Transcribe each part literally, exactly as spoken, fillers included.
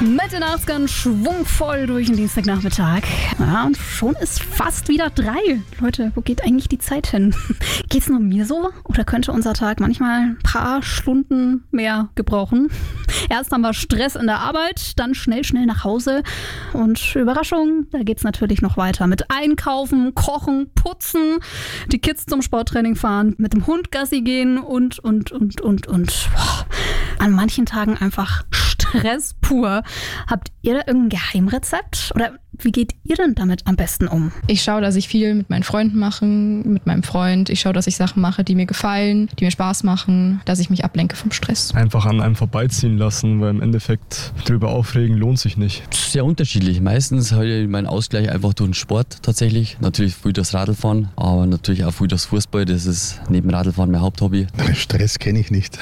Mit den achtzigern schwungvoll durch den Dienstagnachmittag. Ja, und schon ist fast wieder drei. Leute, wo geht eigentlich die Zeit hin? Geht's nur mir so? Oder könnte unser Tag manchmal ein paar Stunden mehr gebrauchen? Erst haben wir Stress in der Arbeit, dann schnell, schnell nach Hause. Und Überraschung, da geht's natürlich noch weiter. Mit Einkaufen, Kochen, Putzen, die Kids zum Sporttraining fahren, mit dem Hund Gassi gehen und, und, und, und, und. Boah. An manchen Tagen einfach Stress pur. Habt ihr da irgendein Geheimrezept? Oder wie geht ihr denn damit am besten um? Ich schaue, dass ich viel mit meinen Freunden mache, mit meinem Freund. Ich schaue, dass ich Sachen mache, die mir gefallen, die mir Spaß machen, dass ich mich ablenke vom Stress. Einfach an einem vorbeiziehen lassen, weil im Endeffekt drüber aufregen lohnt sich nicht. Sehr unterschiedlich. Meistens habe ich meinen Ausgleich einfach durch den Sport tatsächlich. Natürlich viel das Radlfahren, aber natürlich auch viel das Fußball. Das ist neben Radlfahren mein Haupthobby. Stress kenne ich nicht.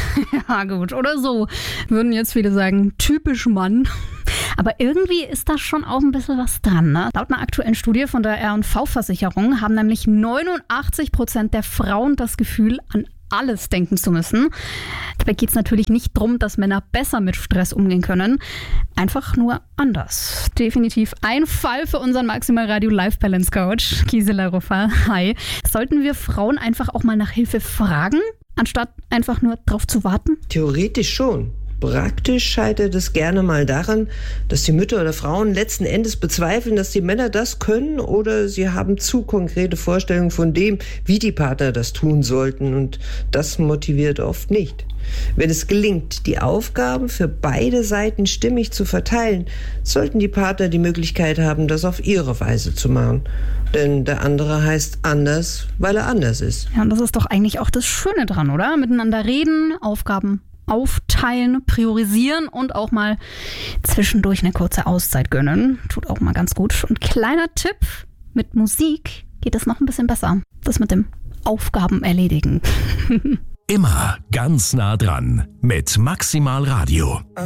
Ja gut, oder so. Würden jetzt viele sagen, typisch Mann. Aber irgendwie ist da schon auch ein bisschen was dran, ne? Laut einer aktuellen Studie von der R und V-Versicherung haben nämlich neunundachtzig Prozent der Frauen das Gefühl, an alles denken zu müssen. Dabei geht es natürlich nicht darum, dass Männer besser mit Stress umgehen können. Einfach nur anders. Definitiv ein Fall für unseren Maximal Radio Life Balance Coach, Gisela Ruffer. Hi. Sollten wir Frauen einfach auch mal nach Hilfe fragen, anstatt einfach nur drauf zu warten? Theoretisch schon. Praktisch scheitert es gerne mal daran, dass die Mütter oder Frauen letzten Endes bezweifeln, dass die Männer das können, oder sie haben zu konkrete Vorstellungen von dem, wie die Partner das tun sollten, und das motiviert oft nicht. Wenn es gelingt, die Aufgaben für beide Seiten stimmig zu verteilen, sollten die Partner die Möglichkeit haben, das auf ihre Weise zu machen. Denn der andere heißt anders, weil er anders ist. Ja, und das ist doch eigentlich auch das Schöne dran, oder? Miteinander reden, Aufgaben aufteilen, priorisieren und auch mal zwischendurch eine kurze Auszeit gönnen. Tut auch mal ganz gut. Und kleiner Tipp, mit Musik geht es noch ein bisschen besser. Das mit dem Aufgaben erledigen. Immer ganz nah dran mit Maximal Radio.